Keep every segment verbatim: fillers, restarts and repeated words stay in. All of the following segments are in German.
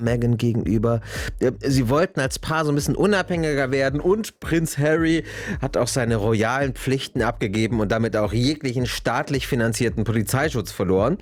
Meghan gegenüber. Sie wollten als Paar so ein bisschen unabhängiger werden und Prinz Harry hat auch seine royalen Pflichten abgegeben und damit auch jeglichen staatlich finanzierten Polizeischutz verloren.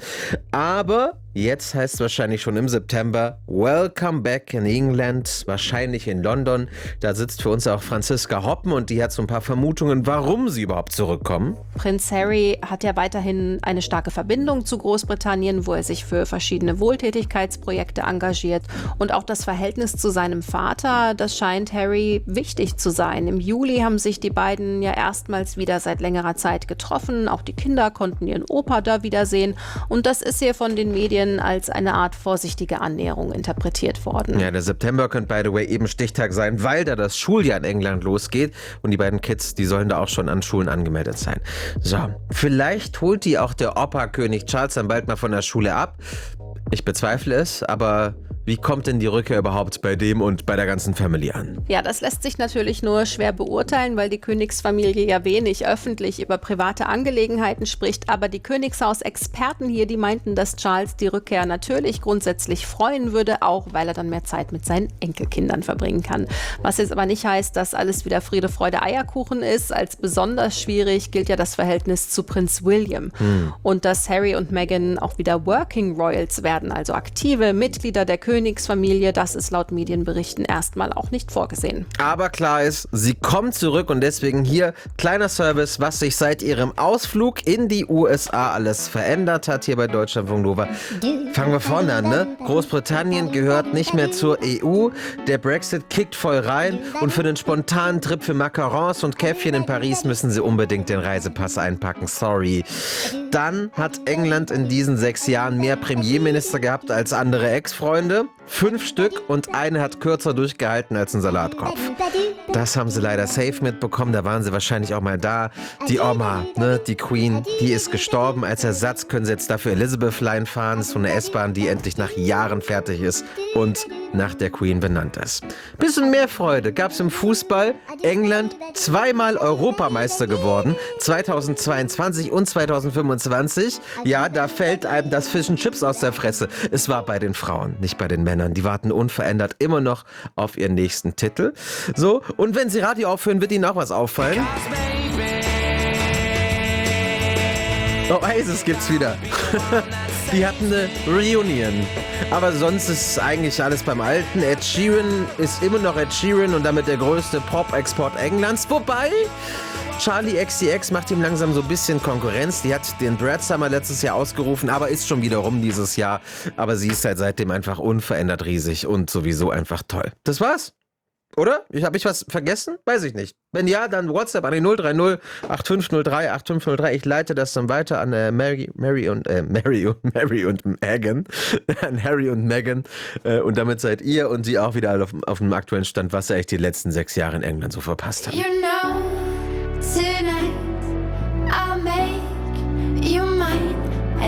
Aber jetzt heißt es wahrscheinlich schon im September Welcome back in England, wahrscheinlich in London. Da sitzt für uns auch Franziska Hoppen und die hat so ein paar Vermutungen, warum sie überhaupt zurückkommen. Prinz Harry hat ja weiterhin eine starke Verbindung zu Großbritannien, wo er sich für verschiedene Wohltätigkeitsprojekte engagiert. Und auch das Verhältnis zu seinem Vater, das scheint Harry wichtig zu sein. Im Juli haben sich die beiden ja erstmals wieder seit längerer Zeit getroffen. Auch die Kinder konnten ihren Opa da wiedersehen. Und das ist hier von den Medien als eine Art vorsichtige Annäherung interpretiert worden. Ja, der September könnte, by the way, eben Stichtag sein, weil da das Schuljahr in England losgeht und die beiden Kids, die sollen da auch schon an Schulen angemeldet sein. So, vielleicht holt die auch der Opa-König Charles dann bald mal von der Schule ab. Ich bezweifle es, aber wie kommt denn die Rückkehr überhaupt bei dem und bei der ganzen Family an? Ja, das lässt sich natürlich nur schwer beurteilen, weil die Königsfamilie ja wenig öffentlich über private Angelegenheiten spricht. Aber die Königshaus-Experten hier, die meinten, dass Charles die Rückkehr natürlich grundsätzlich freuen würde, auch weil er dann mehr Zeit mit seinen Enkelkindern verbringen kann. Was jetzt aber nicht heißt, dass alles wieder Friede, Freude, Eierkuchen ist. Als besonders schwierig gilt ja das Verhältnis zu Prinz William. Hm. Und dass Harry und Meghan auch wieder Working Royals werden, also aktive Mitglieder der Königsfamilie. Königsfamilie, das ist laut Medienberichten erstmal auch nicht vorgesehen. Aber klar ist, sie kommt zurück und deswegen hier kleiner Service, was sich seit ihrem Ausflug in die U S A alles verändert hat hier bei Deutschlandfunk Nova. Fangen wir vorne an, ne? Großbritannien gehört nicht mehr zur E U, der Brexit kickt voll rein und für den spontanen Trip für Macarons und Käffchen in Paris müssen sie unbedingt den Reisepass einpacken, sorry. Dann hat England in diesen sechs Jahren mehr Premierminister gehabt als andere Ex-Freunde. Fünf Stück und eine hat kürzer durchgehalten als ein Salatkopf. Das haben sie leider safe mitbekommen, da waren sie wahrscheinlich auch mal da. Die Oma, ne, die Queen, die ist gestorben. Als Ersatz können sie jetzt dafür Elizabeth Line fahren, so eine S-Bahn, die endlich nach Jahren fertig ist und nach der Queen benannt ist. Bisschen mehr Freude gab's im Fußball. England zweimal Europameister geworden, zweitausendzweiundzwanzig und zweitausendfünfundzwanzig. Ja, da fällt einem das Fish and Chips aus der Fresse. Es war bei den Frauen, nicht bei den Männern. Die warten unverändert immer noch auf ihren nächsten Titel. So, und wenn sie Radio aufhören, wird ihnen auch was auffallen. Oasis gibt's wieder. Die hatten eine Reunion. Aber sonst ist eigentlich alles beim Alten. Ed Sheeran ist immer noch Ed Sheeran und damit der größte Pop-Export Englands. Wobei Charlie X C X macht ihm langsam so ein bisschen Konkurrenz. Die hat den Brad Summer letztes Jahr ausgerufen, aber ist schon wieder rum dieses Jahr. Aber sie ist halt seitdem einfach unverändert riesig und sowieso einfach toll. Das war's. Oder? Ich, hab ich was vergessen? Weiß ich nicht. Wenn ja, dann WhatsApp an die null drei null acht fünf null drei acht fünf null drei. Ich leite das dann weiter an äh, Mary, Mary und äh, Mary und Mary und Meghan. An Harry und Meghan. Äh, und damit seid ihr und sie auch wieder auf, auf dem aktuellen Stand, was sie echt die letzten sechs Jahre in England so verpasst haben. You know,